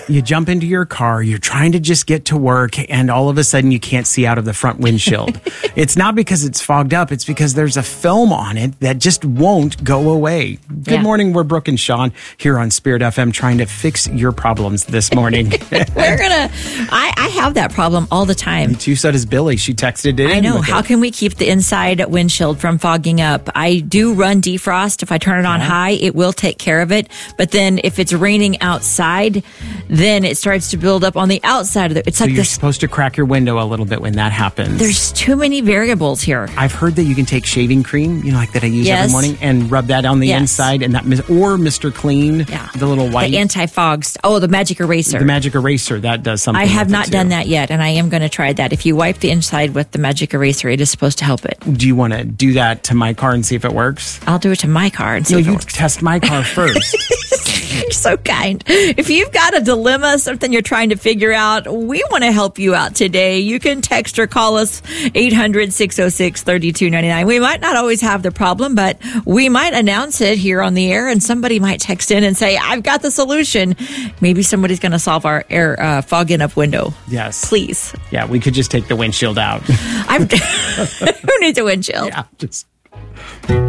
You jump into your car, you're trying to just get to work, and all of a sudden you can't see out of the front windshield. It's not because it's fogged up, it's because there's a film on it that just won't go away. Good morning, we're Brooke and Sean here on Spirit FM trying to fix your problems this morning. I have that problem all the time. Me too, so does Billy. She texted it in. I know. How can we keep the inside windshield from fogging up? I do run defrost. If I turn it on high, it will take care of it. But then if it's raining outside, then it starts to build up on the outside of it. It's so like you're supposed to crack your window a little bit when that happens. There's too many variables here. I've heard that you can take shaving cream, like that I use every morning, and rub that on the inside, and that, or Mr. Clean, the little white. The anti-fog. Oh, the magic eraser. The magic eraser, that does something. I have not done that yet, and I am going to try that. If you wipe the inside with the magic eraser, it is supposed to help it. Do you want to do that to my car and see if it works? I'll do it to my car and see if it works. Test my car first. You're so kind. If you've got a dilemma, something you're trying to figure out, we want to help you out today. You can text or call us 800-606-3299. We might not always have the problem, but we might announce it here on the air, and somebody might text in and say, I've got the solution. Maybe somebody's going to solve our air fogging up window. Yes. Please. Yeah, we could just take the windshield out. Who needs a windshield? Yeah, just...